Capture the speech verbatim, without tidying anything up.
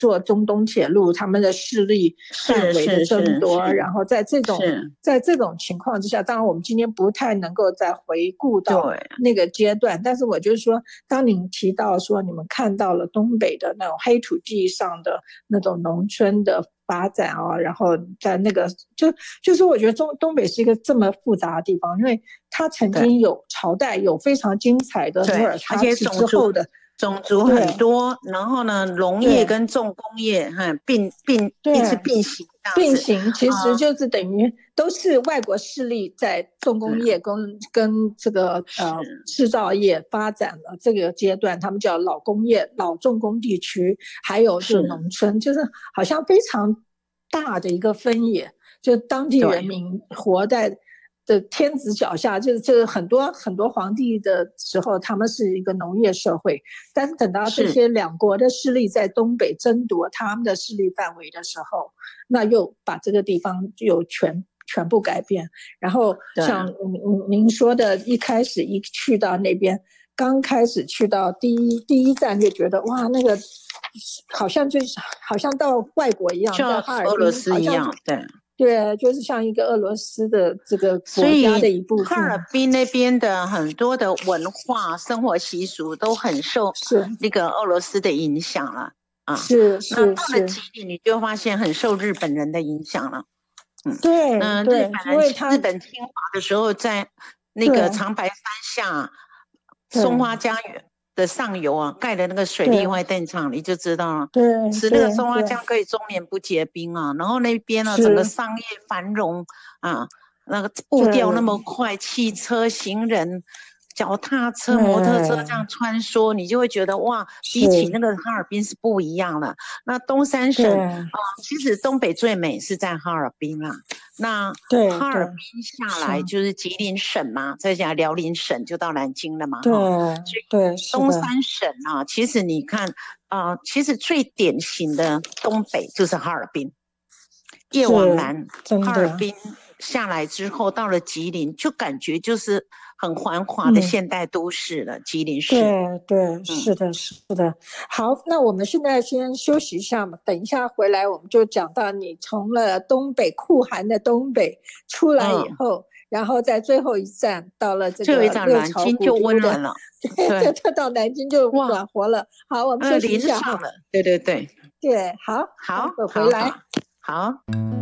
做中东铁路，他们的势力范围的争夺，然后在这种在这种情况之下，当然我们今天不太能够再回顾到那个阶段，但是我就是说，当您提到说你们看到了东北的那种黑土地上的那种农村的发展啊，然后在那个就就是我觉得中东北是一个这么复杂的地方，因为它曾经有朝代有非常精彩的努尔哈赤之后的。 种族很多，然后呢，农业跟重工业哈并并一直并行， 并行，其实就是等于都是外国势力在重工业跟跟这个呃制造业发展了这个阶段，他们叫老工业、老重工地区，还有就是农村，就是好像非常大的一个分野，就当地人民活在的天子脚下，就是就是很多很多皇帝的时候，他们是一个农业社会，但是等到这些两国的势力在东北争夺他们的势力范围的时候，那又把这个地方又全全部改变。然后像您说的，一开始一去到那边，刚开始去到第一第一站就觉得哇，那个好像就好像到外国一样，在哈尔滨俄罗斯一样，对。 对，就是像一个俄罗斯的这个国家的一部分。 哈尔滨那边的很多的文化、生活习俗都很受那个俄罗斯的影响了啊。 是是是。 那到了吉林，你就发现很受日本人的影响了。 嗯，对， 那日本人日本侵华的时候，在那个长白山下松花江的上游啊，盖的那个水利发电厂，你就知道了。 对， 使那个松花江可以终年不结冰啊。然后那边呢，整个商业繁荣啊，那个步调那么快，汽车、行人、脚踏车、摩托车这样穿梭，你就会觉得哇，比起那个哈尔滨是不一样的。那东三省啊，其实东北最美是在哈尔滨啊。那哈尔滨下来就是吉林省嘛，再加辽宁省就到南京了嘛。 对对， 东三省啊，其实你看啊、呃，其实最典型的东北就是哈尔滨。越往南，哈尔滨下来之后，到了吉林，就感觉就是很繁华的现代都市了。嗯、吉林市， 对对，是的，是的。好，那我们现在先休息一下嘛，等一下回来我们就讲到你从了东北酷寒的东北出来以后，嗯、然后在最后一站到了这个六朝古都温暖了， 对，再到南京就暖和了。好，我们休息一下哈。 了，对对对， 对，好， 好， 回来。 好。好